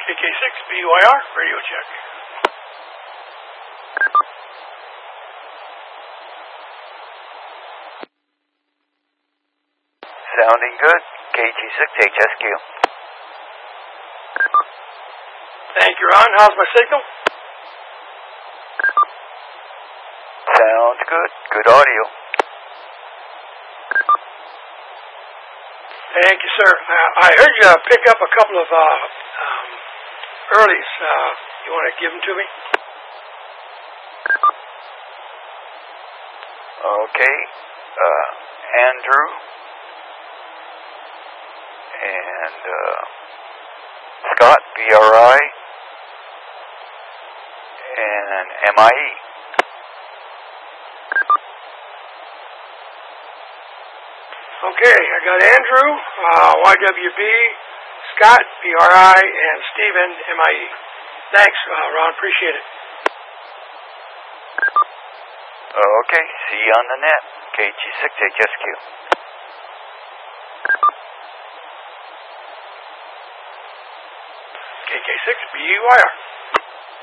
KK6 BUIR, radio check. Sounding good. KG6 HSQ. Thank you, Ron. How's my signal? Sounds good. Good audio. Thank you, sir. I heard you pick up a couple of earlies. You want to give them to me? Okay. Andrew and Scott, BRI, and MIE. Okay, I got Andrew, YWB, Scott, BRI, and Stephen, MIE. Thanks, Ron. Appreciate it. Okay, see you on the net. KG6 HSQ. KK6 BUIR.